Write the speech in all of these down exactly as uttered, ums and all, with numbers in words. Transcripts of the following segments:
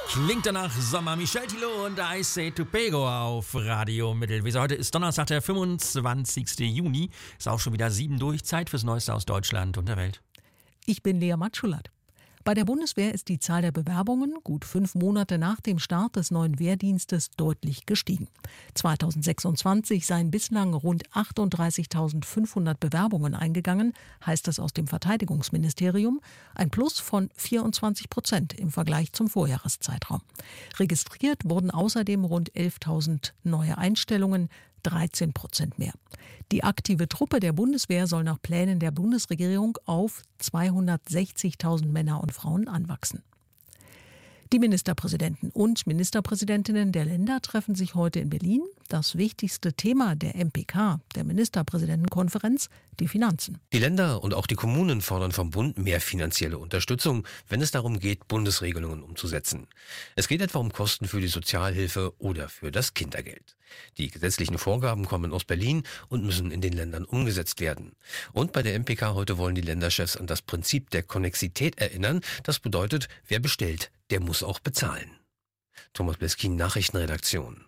Klingt danach Sommer. Michel Thilo und I Say to Pego auf Radio Mittelweser. Heute ist Donnerstag, der fünfundzwanzigster Juni. Ist auch schon wieder sieben durch. Zeit fürs Neueste aus Deutschland und der Welt. Ich bin Lea Matschulat. Bei der Bundeswehr ist die Zahl der Bewerbungen gut fünf Monate nach dem Start des neuen Wehrdienstes deutlich gestiegen. zweitausendsechsundzwanzig seien bislang rund achtunddreißigtausendfünfhundert Bewerbungen eingegangen, heißt es aus dem Verteidigungsministerium, ein Plus von vierundzwanzig Prozent im Vergleich zum Vorjahreszeitraum. Registriert wurden außerdem rund elftausend neue Einstellungen, dreizehn Prozent mehr. Die aktive Truppe der Bundeswehr soll nach Plänen der Bundesregierung auf zweihundertsechzigtausend Männer und Frauen anwachsen. Die Ministerpräsidenten und Ministerpräsidentinnen der Länder treffen sich heute in Berlin. Das wichtigste Thema der M P K, der Ministerpräsidentenkonferenz, die Finanzen. Die Länder und auch die Kommunen fordern vom Bund mehr finanzielle Unterstützung, wenn es darum geht, Bundesregelungen umzusetzen. Es geht etwa um Kosten für die Sozialhilfe oder für das Kindergeld. Die gesetzlichen Vorgaben kommen aus Berlin und müssen in den Ländern umgesetzt werden. Und bei der M P K heute wollen die Länderchefs an das Prinzip der Konnexität erinnern. Das bedeutet, wer bestellt, der muss auch bezahlen. Thomas Bleskin, Nachrichtenredaktion.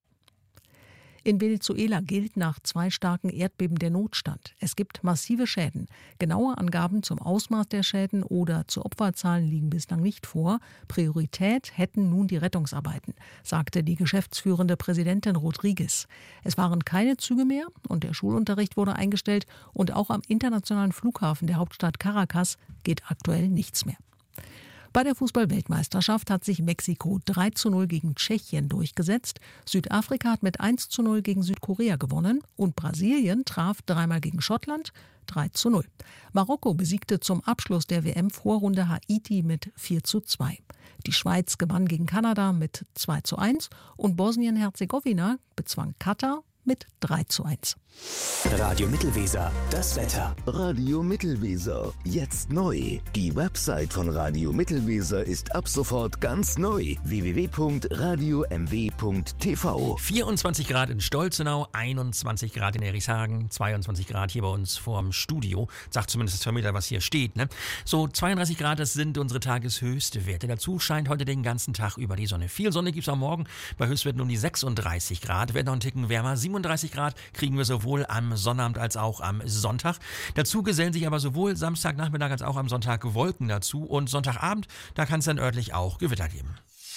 In Venezuela gilt nach zwei starken Erdbeben der Notstand. Es gibt massive Schäden. Genaue Angaben zum Ausmaß der Schäden oder zu Opferzahlen liegen bislang nicht vor. Priorität hätten nun die Rettungsarbeiten, sagte die geschäftsführende Präsidentin Rodriguez. Es waren keine Züge mehr und der Schulunterricht wurde eingestellt. Und auch am internationalen Flughafen der Hauptstadt Caracas geht aktuell nichts mehr. Bei der Fußball-Weltmeisterschaft hat sich Mexiko drei zu null gegen Tschechien durchgesetzt. Südafrika hat mit eins zu null gegen Südkorea gewonnen und Brasilien traf dreimal gegen Schottland drei zu null. Marokko besiegte zum Abschluss der W M-Vorrunde Haiti mit vier zu zwei. Die Schweiz gewann gegen Kanada mit zwei zu eins und Bosnien-Herzegowina bezwang Katar mit drei zu eins. Radio Mittelweser, das Wetter. Radio Mittelweser, jetzt neu. Die Website von Radio Mittelweser ist ab sofort ganz neu. w w w punkt radio m w punkt t v. vierundzwanzig Grad in Stolzenau, einundzwanzig Grad in Erichshagen, zweiundzwanzig Grad hier bei uns vorm Studio. Sagt zumindest das Vermieter, was hier steht. Ne? So zweiunddreißig Grad, das sind unsere Tageshöchste Werte. Dazu scheint heute den ganzen Tag über die Sonne. Viel Sonne gibt es am Morgen, bei Höchstwerten um die sechsunddreißig Grad. Wird noch ein Ticken wärmer. siebenunddreißig Grad kriegen wir sowohl am Sonnabend als auch am Sonntag. Dazu gesellen sich aber sowohl Samstagnachmittag als auch am Sonntag Wolken dazu. Und Sonntagabend, da kann es dann örtlich auch Gewitter geben.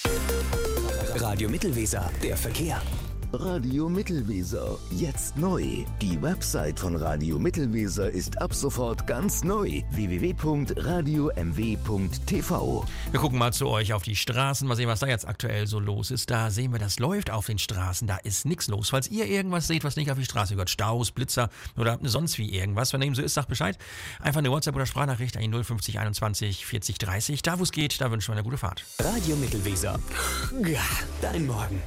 Radio Mittelweser, der Verkehr. Radio Mittelweser, jetzt neu. Die Website von Radio Mittelweser ist ab sofort ganz neu. w w w punkt radio m w punkt t v. Wir gucken mal zu euch auf die Straßen, mal sehen, was da jetzt aktuell so los ist. Da sehen wir, das läuft auf den Straßen, da ist nichts los. Falls ihr irgendwas seht, was nicht auf die Straße gehört, Staus, Blitzer oder sonst wie irgendwas, wenn dem so ist, sagt Bescheid. Einfach eine WhatsApp oder Sprachnachricht an die null fünfzig einundzwanzig vierzig dreißig. Da wo es geht, da wünschen wir eine gute Fahrt. Radio Mittelweser, ja, dein Morgen.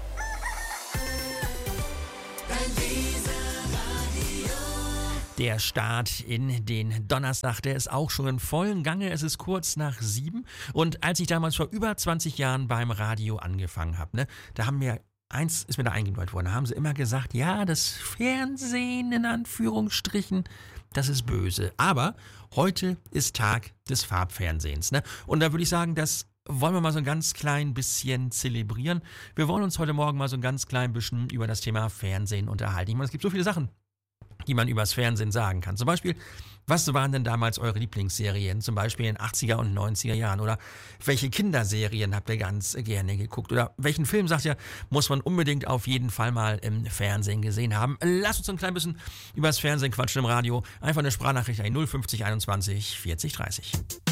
Der Start in den Donnerstag, der ist auch schon in vollem Gange. Es ist kurz nach sieben. Und als ich damals vor über zwanzig Jahren beim Radio angefangen habe, ne, da haben wir, eins ist mir da eingebläut worden, da haben sie immer gesagt, ja, das Fernsehen in Anführungsstrichen, das ist böse. Aber heute ist Tag des Farbfernsehens. Ne? Und da würde ich sagen, das wollen wir mal so ein ganz klein bisschen zelebrieren. Wir wollen uns heute Morgen mal so ein ganz klein bisschen über das Thema Fernsehen unterhalten. Ich meine, es gibt so viele Sachen, die man übers Fernsehen sagen kann. Zum Beispiel, was waren denn damals eure Lieblingsserien? Zum Beispiel in den achtziger und neunziger Jahren? Oder welche Kinderserien habt ihr ganz gerne geguckt? Oder welchen Film, sagt ihr, muss man unbedingt auf jeden Fall mal im Fernsehen gesehen haben? Lasst uns ein klein bisschen übers Fernsehen quatschen im Radio. Einfach eine Sprachnachricht an null fünfzig einundzwanzig vierzig dreißig.